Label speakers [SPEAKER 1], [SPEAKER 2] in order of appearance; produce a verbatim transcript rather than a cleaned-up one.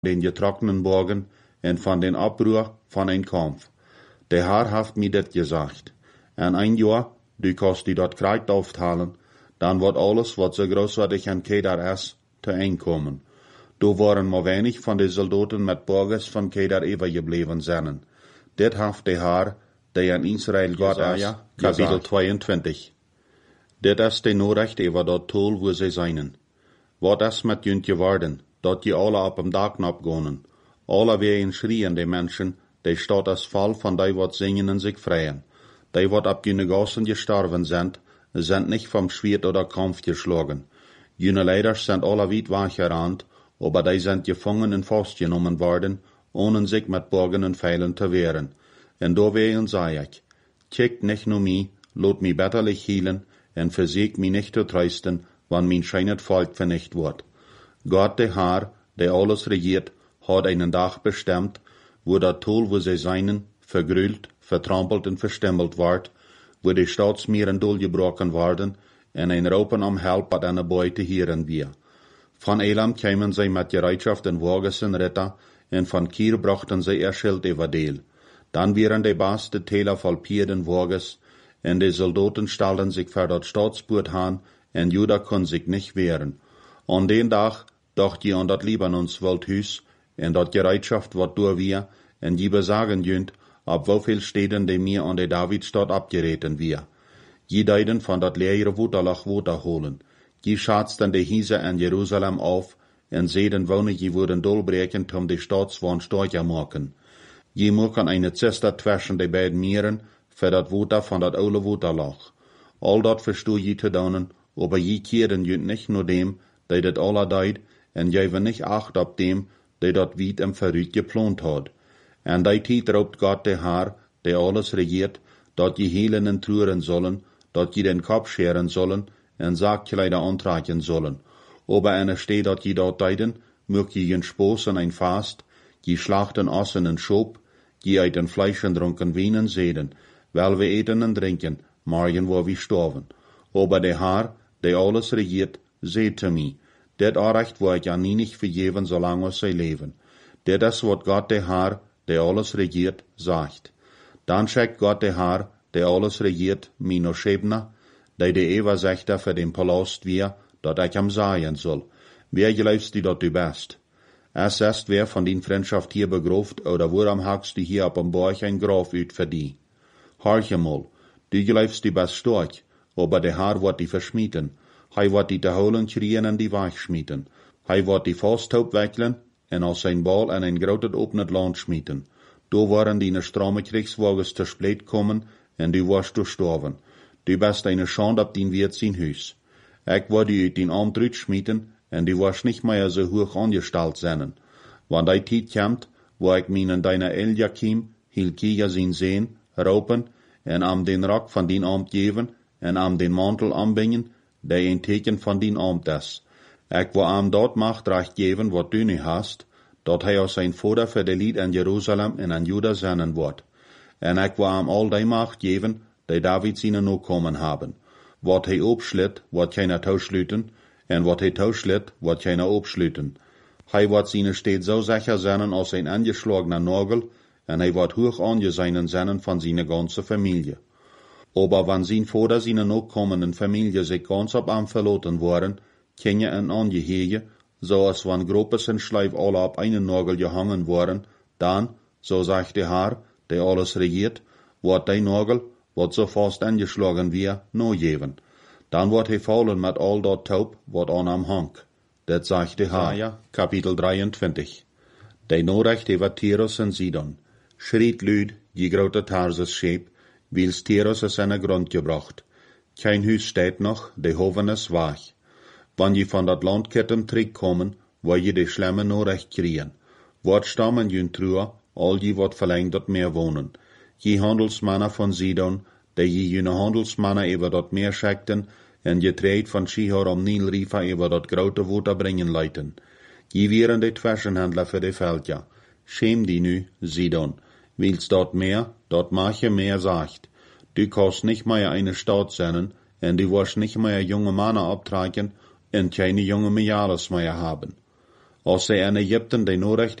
[SPEAKER 1] den getrockneten Borgen en van den Abruhr van een Kampf. Der Herr haft mir dit gesagt. En ein Jahr, du kannst die dort Kreid auftalen, dann wird alles, wat so groß wat ich an Kedar is, te einkommen. Du waren maar wenig van de Soldaten met Borges van Kedar übergeblieben zijn. Dit haft der Herr, der an Israel Gott is, Kapitel tweeëntwintig. Dit is de Nachricht über dat Tol, wo sie seien. Wat is met junt geworden, dat je alle op dem Dak abgonen. Alle wegen schrien de Menschen, die staat als Fall van die wat singen en sich freien. Die wat ab jene Gassen gestorben sind, sind nicht vom Schwert oder Kampf geschlagen. Jene Leider sind alle weit weggerannt, aber die sind gefangen und festgenommen worden, ohne sich mit Borgen und Pfeilen zu wehren. Und deswegen sage ich, kickt nicht nur mich, lot mich betterlich hielen, und versiegt mich nicht zu trösten, wann mein scheinet Volk vernichtet wird. Gott, der Herr, der alles regiert, hat einen Tag bestimmt, wo der Tol, wo sie seien, vergrüllt, vertrampelt und verstemmelt ward, wo die Staatsmeeren durchgebrochen werden, und ein Raupen am Help hat eine Beute hören wir. Von Elam kämen sie mit Gereitschaft und Wagens und Ritter, und von Kir brachten sie ihr Schild über Deel. Dann wären die baste Täler voll Pierden Wagens, und die Soldaten stellten sich für das Staatsboot an, und Juda kon sich nicht wehren. An den Tag dacht je an dat Libanons Waldhus, und dat Gereitschaft wat durch wir, und je besagen jönt, ab wieviel Städten die mir an der Davidstadt abgereten wir. Je deiden von dat leere Wuterlach Wuter holen. Je schatzten die Hiese in Jerusalem auf, und seden wohne je wurden dolbreken, um die Staatswand stärker machen. Je mucken eine Zister zwischen die beiden Meeren, für dat Wuter von dat oude Wuterlach. All dat verstoe je te doen, aber je keeren jönt nicht nur dem, die dat aller deid, en jeven nicht acht op dem, die dat wied im Verrüt geplant hat. En die Tiet raubt Gott der Herr, der alles regiert, dat je helen en truren sollen, dat je den Kopf scheren sollen, en Sargkleider antragen sollen. Aber eine steht, dat je dort deiden, mög je jen Sposen ein Fast, je schlachten Ossen en Schob, je eiten Fleisch en dronken Weinen seden, weil wir eten en drinken, morgen wo wir sterben. Aber der Herr, der alles regiert, seht zu mir. Det Recht wo ich ja nie nicht vergeben, solange sie leben. Det ist, wat Gott der Herr, der alles regiert, sagt. Dann schickt Gott der Herr, der alles regiert, Mino Schebner, der der Ebersechter für den Palast wir, dat ich am sagen soll. Wer glaubst du, dat du bist? Es ist, wer von din Freundschaft hier begroft, oder wo am hagst du hier ab am Borch ein Graf üt für die? Horche mal, du glaubst du bist stark, aber der Herr wird die verschmieden. Hij wird die te holen krieën en die wegschmieten. Hij wird die Fausthoop weglen en als zijn bal in een groot opnet land schmieten. Do waren die strome Kriegswagens te spleet kommen en du warst gestorben. Du bist eine Schande op dien Wirt zijn huis. Ik word die uit dien arm drüt schmieten en du warst nicht mehr so hoch angestellt zijn. Wann die Tijd komt, wo ik minen deine Eliakim, Hilkia zien sehen, raupen en am den Rock van dien arm geven en am den Mantel anbingen, der ein Teken von din Amt is. Ik wil am dort Macht recht geben, wat du nu hast, dat hij als zijn Vater für de Lied in Jerusalem en in Juda zenden wordt. En ik wil am all die Macht geben, die David seine Nachkommen haben. Wat hij opschlit, wat keiner tauschlüten, en wat hij tauschlit, wat keiner opschlüten. Hij wordt seine steht so sicher zijn als ein angeschlagener Nagel, en hij wordt hoch angesehen zijn von seine ganze Familie. Aber wenn sein Vater seine nachkommenden Familie sich ganz ab am verloten waren, kenne ein Angehege, so als wenn Gruppes und Schleif alle ab einen Nagel gehangen waren, dann, so sagt der Herr, der alles regiert, wird der Nagel, wat so fast angeschlagen wir, no geben. Dann wird er fallen mit all dort Taub, wat an am hang. Das sagt der Herr, ja, Kapitel dreiundzwanzig. Der Nachricht über Tyrus und Sidon. Schriet lüd, die grote Tarsus Schäb, wils Tyrus is in de grond gebracht. Kein Huis steht noch, de Hoven is weg. Wann je van dat Landkettem terugkommen, wil je de schlimme Nachricht kriegen. Wat stammen jun truhe, all je wat verlangt dat meer wohnen. Je Handelsmannen von Sidon, de je june Handelsmannen über dat meer schickten, en je treed van Shihor am Nilrifa über dat grote Water bringen leiten. Je wären de Zwischenhändler für de Veldja. Schäm die nu, Sidon. Willst dort mehr, dort mache mehr sagt. Du kannst nicht mehr eine Stadt sein, und du wirst nicht mehr junge Männer abtragen, und keine junge Mädels mehr haben. als sie in Ägypten die nodig